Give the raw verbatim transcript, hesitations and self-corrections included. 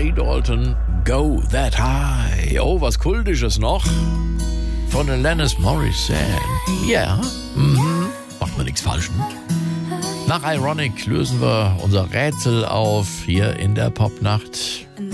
Ray Dalton, Go That High. Oh, was Kultisches noch. Von Alanis Morissette. Ja, yeah. mhm. Macht man nichts falsch mit. Nach Ironic lösen wir unser Rätsel auf hier in der Popnacht.